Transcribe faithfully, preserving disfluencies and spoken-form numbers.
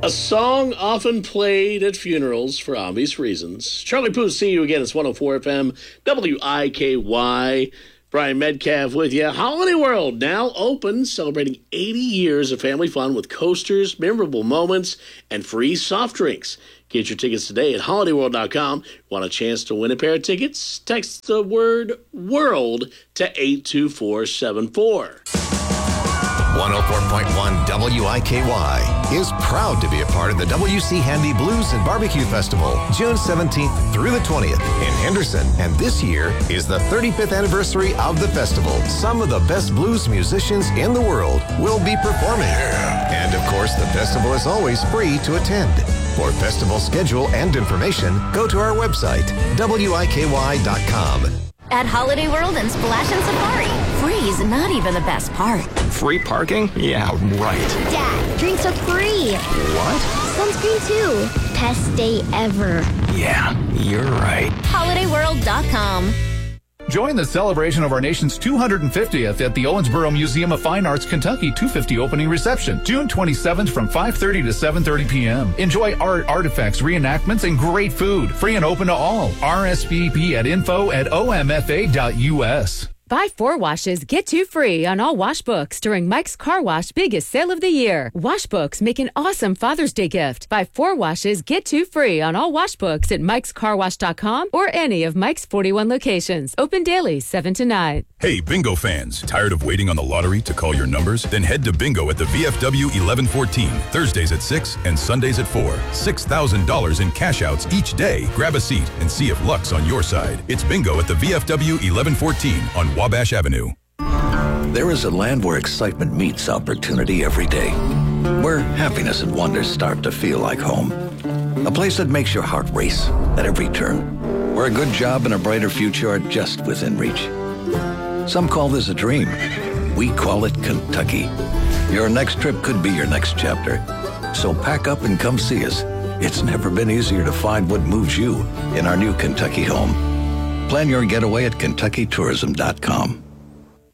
A song often played at funerals for obvious reasons. Charlie Puth, see you again. It's one oh four F M, W I K Y. Brian Metcalf with you. Holiday World now open, celebrating eighty years of family fun with coasters, memorable moments, and free soft drinks. Get your tickets today at holiday world dot com. Want a chance to win a pair of tickets? Text the word WORLD to eight two four seven four. one oh four point one W I K Y is proud to be a part of the W C Handy Blues and Barbecue Festival, June seventeenth through the twentieth in Henderson. And this year is the thirty-fifth anniversary of the festival. Some of the best blues musicians in the world will be performing. And of course, the festival is always free to attend. For festival schedule and information, go to our website, W I K Y dot com. At Holiday World and Splash and Safari, free is not even the best part. Free parking? Yeah, right. Dad, drinks are free. What? Sunscreen too. Best day ever. Yeah, you're right. holiday world dot com. Join the celebration of our nation's two hundred fiftieth at the Owensboro Museum of Fine Arts Kentucky two fifty opening reception, June twenty-seventh from five thirty to seven thirty p.m. Enjoy art, artifacts, reenactments, and great food. Free and open to all. R S V P at info at O M F A dot U S. Buy four washes, get two free on all wash books during Mike's Car Wash biggest sale of the year. Wash books make an awesome Father's Day gift. Buy four washes, get two free on all wash books at mikes car wash dot com or any of Mike's forty-one locations. Open daily, seven to nine. Hey, bingo fans. Tired of waiting on the lottery to call your numbers? Then head to bingo at the V F W eleven fourteen, Thursdays at six and Sundays at four. six thousand dollars in cash outs each day. Grab a seat and see if luck's on your side. It's bingo at the V F W eleven fourteen on Wabash Avenue. There is a land where excitement meets opportunity every day, where happiness and wonder start to feel like home. A place that makes your heart race at every turn, where a good job and a brighter future are just within reach. Some call this a dream. We call it Kentucky. Your next trip could be your next chapter. So pack up and come see us. It's never been easier to find what moves you in our new Kentucky home. Plan your getaway at kentucky tourism dot com.